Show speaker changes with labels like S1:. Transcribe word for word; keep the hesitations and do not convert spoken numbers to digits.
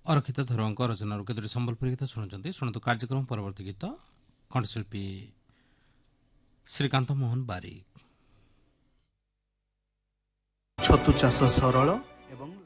S1: ଅରକ୍ଷିତ ଧରୁଙ୍କ ରଚନାରୁ କେତୋଟି ସମ୍ବଲପୁରୀ ଗୀତ ଶୁଣୁଛନ୍ତି। ଶୁଣନ୍ତୁ କାର୍ଯ୍ୟକ୍ରମ ପରବର୍ତ୍ତୀ ଗୀତ କଣ୍ଠଶିଳ୍ପୀ ଶ୍ରୀକାନ୍ତ ମୋହନ ବାରିକ।
S2: ଛତୁ ଚାଷ ସରଳ ଏବଂ